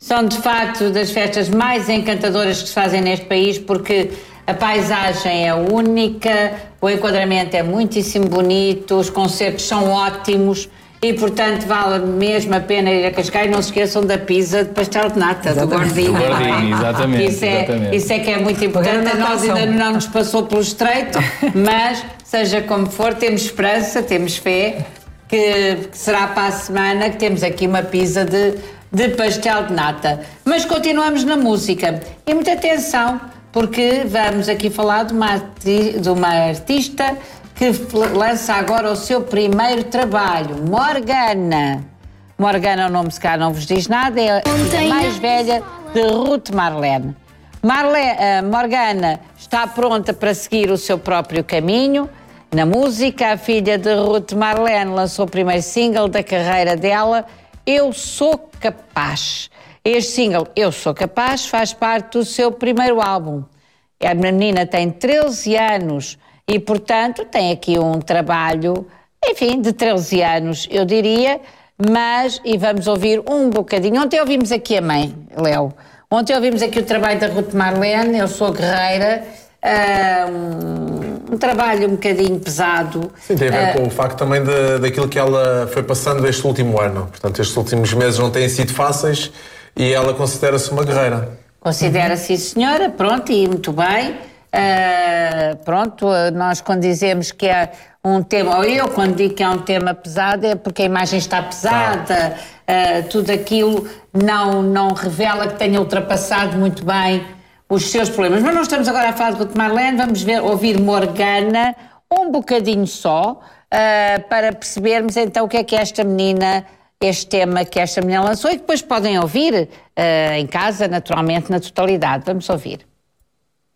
São de facto das festas mais encantadoras que se fazem neste país, porque a paisagem é única, o enquadramento é muitíssimo bonito, os concertos são ótimos e, portanto, vale mesmo a pena ir a Cascais. Não se esqueçam da pizza de pastel de nata, do Gordinho. Do Gordinho, exatamente. Isso é que é muito importante. A nós ainda não nos passou pelo estreito, mas, seja como for, temos esperança, temos fé, que será para a semana que temos aqui uma pizza de pastel de nata. Mas continuamos na música. E muita atenção, porque vamos aqui falar de uma artista que lança agora o seu primeiro trabalho, Morgana. Morgana, o nome se calhar não vos diz nada, é a filha mais velha de Ruth Marlene. Morgana está pronta para seguir o seu próprio caminho. Na música, a filha de Ruth Marlene lançou o primeiro single da carreira dela, Eu Sou Capaz. Este single, Eu Sou Capaz, faz parte do seu primeiro álbum. A menina tem 13 anos e, portanto, tem aqui um trabalho, enfim, de 13 anos, eu diria, e vamos ouvir um bocadinho. Ontem ouvimos aqui a mãe, Léo. Ontem ouvimos aqui o trabalho da Ruth Marlene, Eu Sou Guerreira, um trabalho um bocadinho pesado. Sim, tem a ver com o facto também daquilo que ela foi passando este último ano. Portanto, estes últimos meses não têm sido fáceis e ela considera-se uma guerreira. Considera-se, senhora, pronto, e muito bem. Nós quando dizemos que é um tema, ou eu quando digo que é um tema pesado, é porque a imagem está pesada, tudo aquilo não revela que tenha ultrapassado muito bem os seus problemas. Mas não estamos agora a falar de Ruth Marlene, vamos ouvir Morgana, um bocadinho só, para percebermos então o que é esta menina, este tema que esta menina lançou, e que depois podem ouvir em casa, naturalmente, na totalidade. Vamos ouvir.